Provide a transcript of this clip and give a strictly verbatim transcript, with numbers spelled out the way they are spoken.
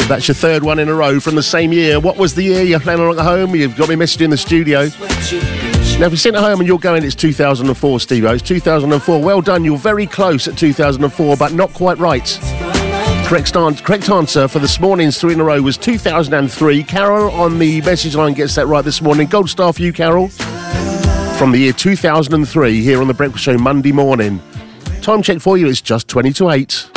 That's your third one in a row from the same year. What was the year? You're playing along at home, you've got me messaging in the studio. Now, if you're sitting at home and you're going, it's two thousand four, Steve-O. It's two thousand four. Well done, you're very close at two thousand four, but not quite right. Correct, st- correct answer for this morning's three in a row was two thousand three. Carol on the message line gets that right this morning. Gold star for you, Carol. From the year two thousand three, here on The Breakfast Show Monday morning. Time check for you, it's just twenty to eight.